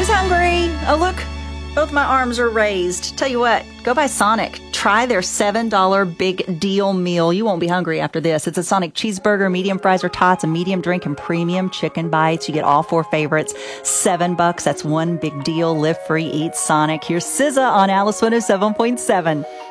Who's hungry? Oh, look, both my arms are raised. Tell you what, go by Sonic. Try their $7 big deal meal. You won't be hungry after this. It's a Sonic cheeseburger, medium fries or tots, a medium drink, and premium chicken bites. You get all 4 favorites. $7. That's one big deal. Live free, eat Sonic. Here's SZA on Alice 107.7.